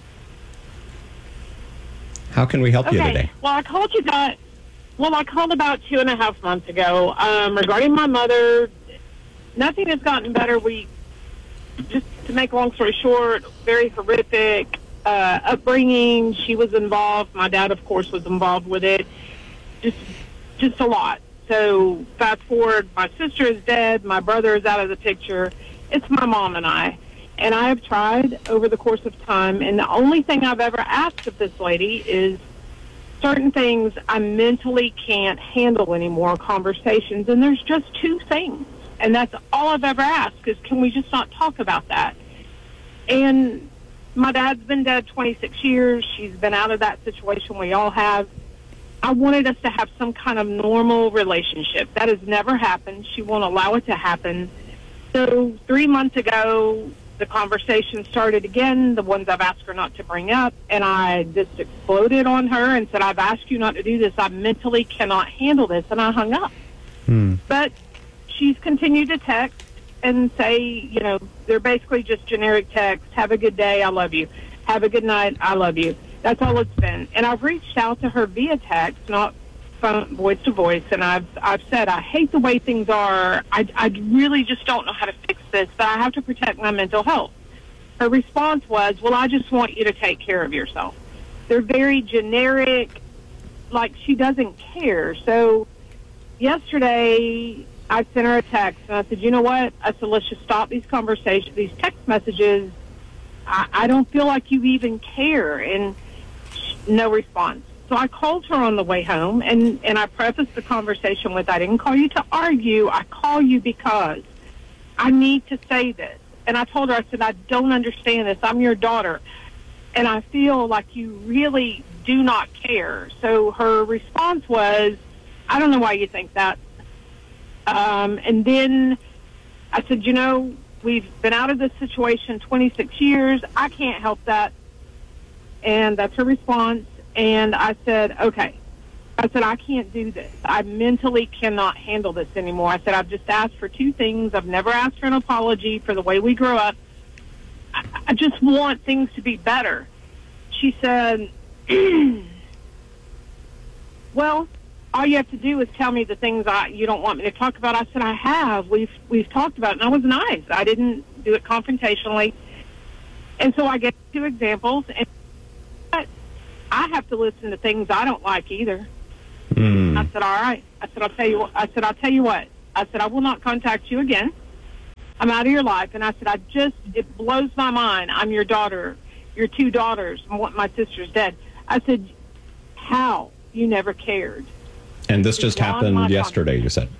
How can we help okay. you today? Well, I called you about, well, I called about two and a half months ago um, regarding my mother. Nothing has gotten better. We, just to make a long story short, very horrific uh, upbringing. She was involved. My dad, of course, was involved with it. Just, just a lot. So fast forward, my sister is dead. My brother is out of the picture. It's my mom and I. And I have tried over the course of time, and the only thing I've ever asked of this lady is certain things I mentally can't handle anymore, conversations, and there's just two things. And that's all I've ever asked is, can we just not talk about that? And my dad's been dead twenty-six years. She's been out of that situation. We all have. I wanted us to have some kind of normal relationship. That has never happened. She won't allow it to happen. So three months ago, the conversation started again, the ones I've asked her not to bring up, and I just exploded on her and said, I've asked you not to do this. I mentally cannot handle this, and I hung up. Hmm. But she's continued to text and say, you know, they're basically just generic texts. Have a good day, I love you. Have a good night, I love you. That's all it's been. And I've reached out to her via text, not phone, voice to voice, and I've I've said, I hate the way things are. I, I really just don't know how to fix this, but I have to protect my mental health. Her response was, well, I just want you to take care of yourself. They're very generic, like she doesn't care. So yesterday, I sent her a text, and I said, you know what? I said, let's just stop these conversations, these text messages. I, I don't feel like you even care. And no response. so I called her on the way home, and, and I prefaced the conversation with, I didn't call you to argue. I call you because I need to say this. And I told her, I said, I don't understand this. I'm your daughter. And I feel like you really do not care. So her response was, I don't know why you think that. Um, and then I said, you know, we've been out of this situation twenty-six years. I can't help that. And that's her response. And I said, okay. I said, I can't do this. I mentally cannot handle this anymore. I said, I've just asked for two things. I've never asked for an apology for the way we grew up. I, I just want things to be better. She said, well, all you have to do is tell me the things I you don't want me to talk about. I said, I have. We've we've talked about it. And I was nice. I didn't do it confrontationally. And so I gave two examples. And I have to listen to things I don't like either. Mm. I said, all right. I said, I'll tell you what. I said, I'll tell you what. I said, I will not contact you again. I'm out of your life. And I said, I just, it blows my mind. I'm your daughter, your two daughters. My sister's dead. I said, how? You never cared. And this just happened yesterday, you said?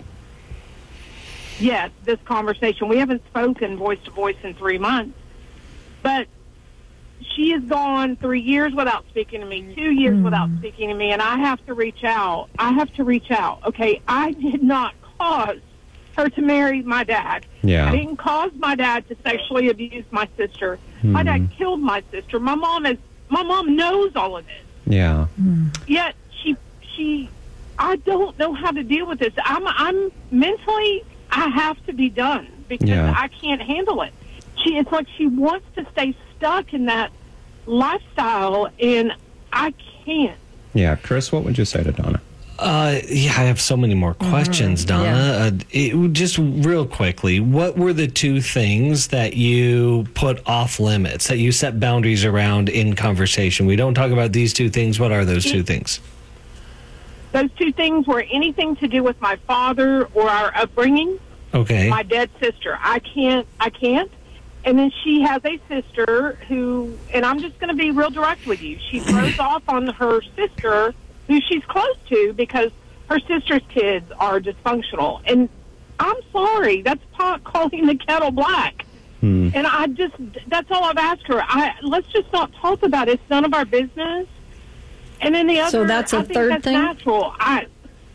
Yes, this conversation. We haven't spoken voice to voice in three months. But she has gone three years without speaking to me, two years mm. without speaking to me, and I have to reach out. I have to reach out. Okay, I did not cause her to marry my dad. Yeah. I didn't cause my dad to sexually abuse my sister. Mm. My dad killed my sister. My mom is. My mom knows all of this. Yeah. Mm. Yet she she. I don't know how to deal with this. I'm I'm mentally. I have to be done because yeah. I can't handle it. She. It's like she wants to stay stuck in that lifestyle, and I can't. Yeah, Chris, what would you say to Donna? Uh, yeah, I have so many more questions, mm-hmm. Donna. Yeah. Uh, it, just real quickly, what were the two things that you put off limits, that you set boundaries around in conversation? We don't talk about these two things. What are those two things? Those two things were anything to do with my father or our upbringing. Okay. My dead sister. I can't. I can't. And then she has a sister who, and I'm just going to be real direct with you. She throws off on her sister, who she's close to, because her sister's kids are dysfunctional. And I'm sorry, that's pot calling the kettle black. Hmm. And I just, that's all I've asked her. I let's just not talk about it. It's none of our business. And then the other, so that's a I think third that's thing? natural. I,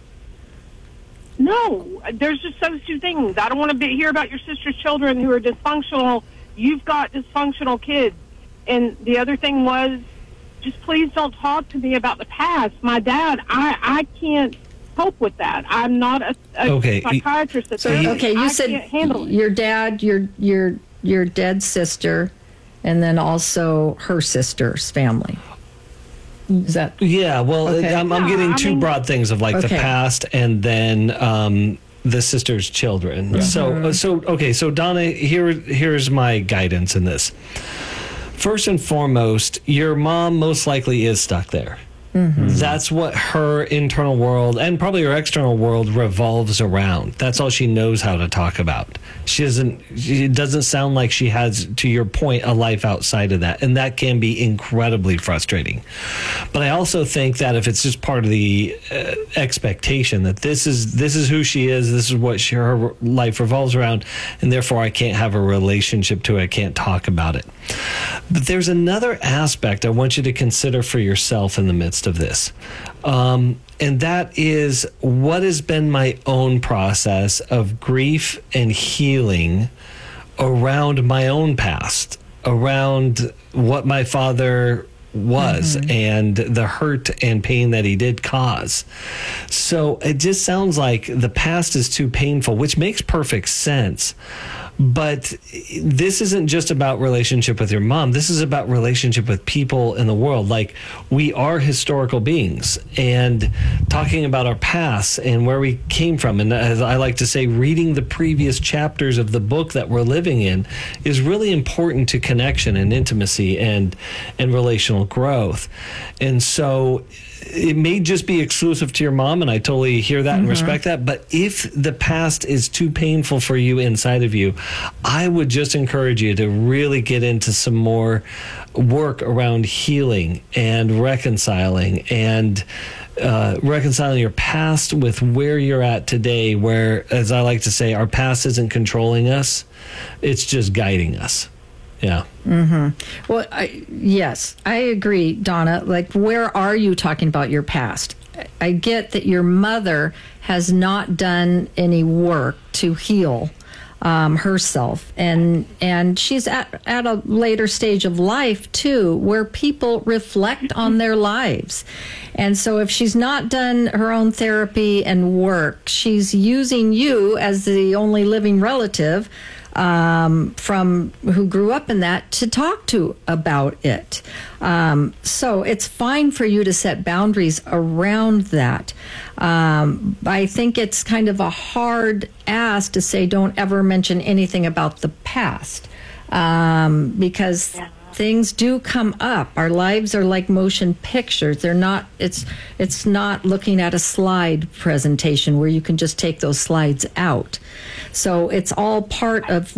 no, there's just those two things. I don't want to be, hear about your sister's children who are dysfunctional. You've got dysfunctional kids. And the other thing was, just please don't talk to me about the past. My dad, I, I can't help with that. I'm not a, a okay. psychiatrist. So, okay, you I said can't handle it. your dad, your your your dead sister, and then also her sister's family. Is that? Yeah, well, okay. I'm, I'm getting two mean, broad things of like okay. the past and then um, the sister's children. Yeah. So, mm-hmm. so okay, so Donna, here, here's my guidance in this. First and foremost, your mom most likely is stuck there. Mm-hmm. That's what her internal world and probably her external world revolves around. That's all she knows how to talk about. She doesn't. It doesn't sound like she has, to your point, a life outside of that, and that can be incredibly frustrating. But I also think that if it's just part of the uh, expectation that this is this is who she is, this is what she, her life revolves around, and therefore I can't have a relationship to it. I can't talk about it. But there's another aspect I want you to consider for yourself in the midst of this. Um, and that is what has been my own process of grief and healing around my own past, around what my father was mm-hmm. and the hurt and pain that he did cause. So it just sounds like the past is too painful, which makes perfect sense. But this isn't just about relationship with your mom. This is about relationship with people in the world. Like, we are historical beings, and talking about our past and where we came from. And as I like to say, reading the previous chapters of the book that we're living in is really important to connection and intimacy and, and relational growth. And so it may just be exclusive to your mom, and I totally hear that mm-hmm. and respect that. But if the past is too painful for you inside of you, I would just encourage you to really get into some more work around healing and reconciling and uh, reconciling your past with where you're at today, where, as I like to say, our past isn't controlling us. It's just guiding us. Yeah. Mm-hmm. Well, I, yes, I agree, Donna. Like, where are you talking about your past? I get that your mother has not done any work to heal um, herself, and and she's at, at a later stage of life too, where people reflect on their lives. And so if she's not done her own therapy and work, she's using you as the only living relative um, from who grew up in that to talk to about it. Um, so it's fine for you to set boundaries around that. Um, I think it's kind of a hard ask to say don't ever mention anything about the past, um, because yeah. things do come up. Our lives are like motion pictures. They're not, it's, it's not looking at a slide presentation where you can just take those slides out. So it's all part of